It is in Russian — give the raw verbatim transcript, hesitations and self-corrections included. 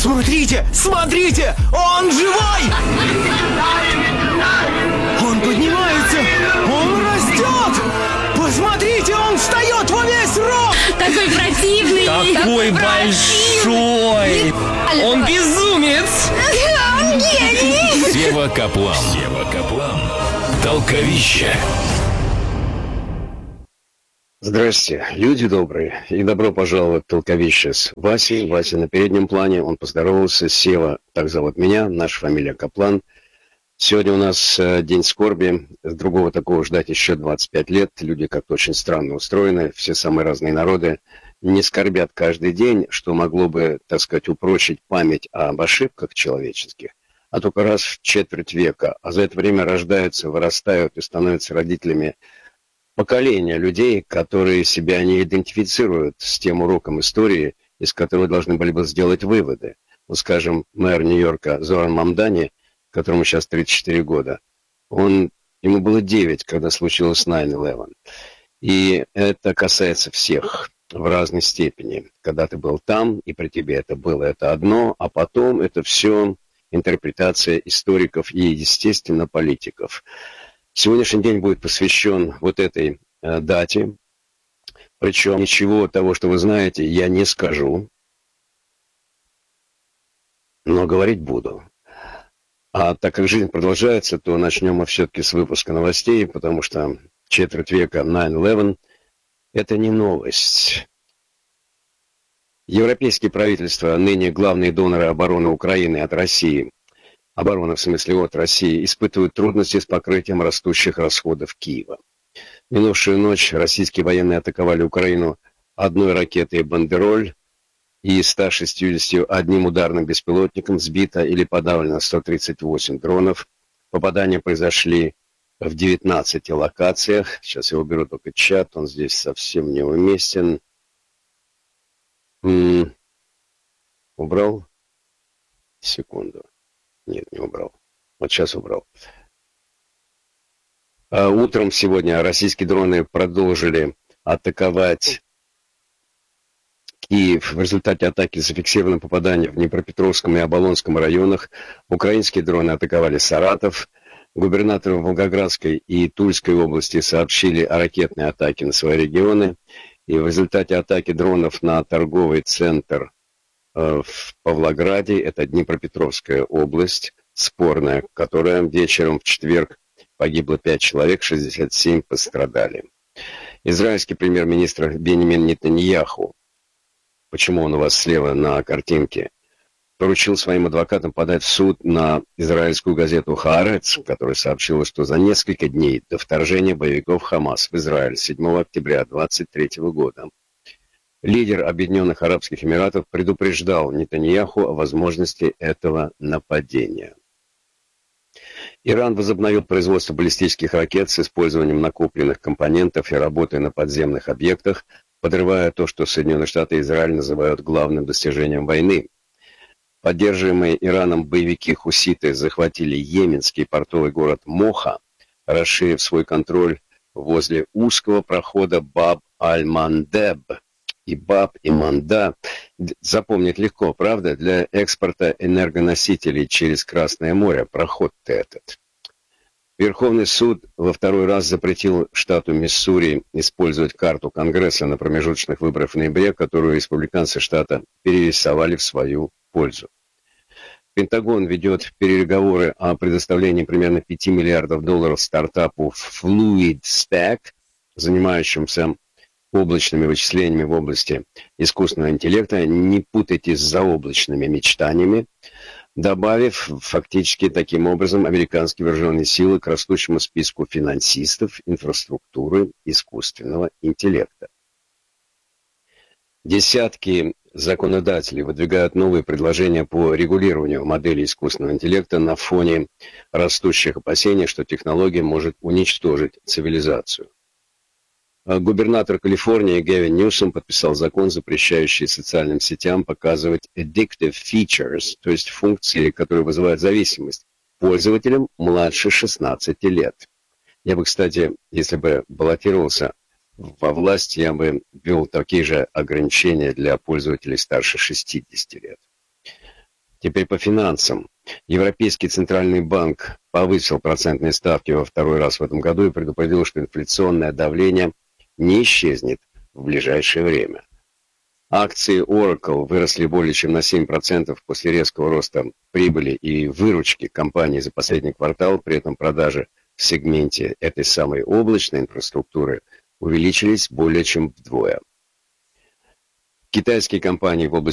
Смотрите, смотрите, он живой! Он поднимается, он растет! Посмотрите, он встает во весь рост! Такой противный! Такой большой! Он безумец! Он гений! Сева Каплан. Сева Каплан. Толковище. Здрасте, люди добрые, и добро пожаловать в Толковище с Васей. Вася на переднем плане, он поздоровался. Сева, так зовут меня, наша фамилия Каплан. Сегодня у нас э, день скорби, другого такого ждать еще двадцать пять лет. Люди как-то очень странно устроены, все самые разные народы не скорбят каждый день, что могло бы, так сказать, упрочить память об ошибках человеческих, а только раз в четверть века. А за это время рождаются, вырастают и становятся родителями поколения людей, которые себя не идентифицируют с тем уроком истории, из которого должны были бы сделать выводы. Ну, скажем, мэр Нью-Йорка Зоран Мамдани, которому сейчас тридцать четыре года, он, ему было девять, когда случилось найн илевен. И это касается всех в разной степени. Когда ты был там, и при тебе это было, это одно, а потом это все интерпретация историков и, естественно, политиков. Сегодняшний день будет посвящен вот этой э, дате. Причем ничего того, что вы знаете, я не скажу, но говорить буду. А так как жизнь продолжается, то начнем мы все-таки с выпуска новостей, потому что четверть века найн илевен – это не новость. Европейские правительства, ныне главные доноры обороны Украины от России, обороны в смысле от России, испытывают трудности с покрытием растущих расходов Киева. Минувшую ночь российские военные атаковали Украину одной ракетой «Бандероль», и ста шестьюдесятью одним ударным беспилотником сбито или подавлено сто тридцать восемь дронов. Попадания произошли в девятнадцати локациях. Сейчас я уберу только чат, он здесь совсем неуместен. М-м- убрал? Секунду. Нет, не убрал. Вот сейчас убрал. А утром сегодня российские дроны продолжили атаковать Киев. В результате атаки зафиксировано попадание в Днепропетровском и Оболонском районах. Украинские дроны атаковали Саратов. Губернаторы Волгоградской и Тульской области сообщили о ракетной атаке на свои регионы. И в результате атаки дронов на торговый центр э, в Павлограде, это Днепропетровская область, спорная, которая вечером в четверг погибло пять человек, шестьдесят семь пострадали. Израильский премьер-министр Беньямин Нетаньяху, почему он у вас слева на картинке, поручил своим адвокатам подать в суд на израильскую газету «Хаарец», которая сообщила, что за несколько дней до вторжения боевиков Хамас в Израиль седьмого октября две тысячи двадцать третьего года лидер Объединенных Арабских Эмиратов предупреждал Нетаньяху о возможности этого нападения. Иран возобновил производство баллистических ракет с использованием накопленных компонентов и работой на подземных объектах, подрывая то, что Соединенные Штаты и Израиль называют главным достижением войны. Поддерживаемые Ираном боевики хуситы захватили йеменский портовый город Моха, расширив свой контроль возле узкого прохода Баб-аль-Мандеб. И Баб, и Манда запомнить легко, правда, для экспорта энергоносителей через Красное море, проход-то этот. Верховный суд во второй раз запретил штату Миссури использовать карту Конгресса на промежуточных выборах в ноябре, которую республиканцы штата перерисовали в свою пользу. Пентагон ведет переговоры о предоставлении примерно пяти миллиардов долларов стартапу FluidStack, занимающимся облачными вычислениями в области искусственного интеллекта. Не путайте с заоблачными мечтаниями, добавив фактически таким образом американские вооруженные силы к растущему списку финансистов инфраструктуры искусственного интеллекта. Десятки законодателей выдвигают новые предложения по регулированию модели искусственного интеллекта на фоне растущих опасений, что технология может уничтожить цивилизацию. Губернатор Калифорнии Гэвин Ньюсом подписал закон, запрещающий социальным сетям показывать addictive features, то есть функции, которые вызывают зависимость, пользователям младше шестнадцати лет. Я бы, кстати, если бы баллотировался во власть, я бы ввел такие же ограничения для пользователей старше шестидесяти лет. Теперь по финансам. Европейский центральный банк повысил процентные ставки во второй раз в этом году и предупредил, что инфляционное давление не исчезнет в ближайшее время. Акции Oracle выросли более чем на семь процентов после резкого роста прибыли и выручки компании за последний квартал. При этом продажи в сегменте этой самой облачной инфраструктуры увеличились более чем вдвое. Китайские компании в области